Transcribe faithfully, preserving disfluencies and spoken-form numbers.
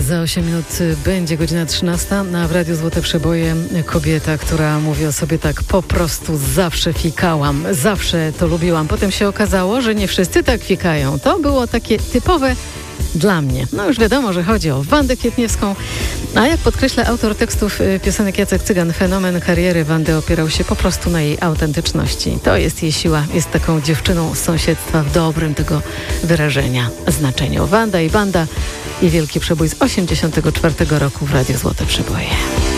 Za osiem minut będzie godzina trzynasta, a w Radiu Złote Przeboje kobieta, która mówi o sobie tak: po prostu zawsze fikałam, zawsze to lubiłam. Potem się okazało, że nie wszyscy tak fikają. To było takie typowe dla mnie. No już wiadomo, że chodzi o Wandę Kietniewską, a jak podkreśla autor tekstów piosenek Jacek Cygan, fenomen kariery Wandy opierał się po prostu na jej autentyczności. To jest jej siła, jest taką dziewczyną z sąsiedztwa w dobrym tego wyrażenia znaczeniu. Wanda i banda i wielki przebój z osiemdziesiątego czwartego roku w Radiu Złote Przeboje.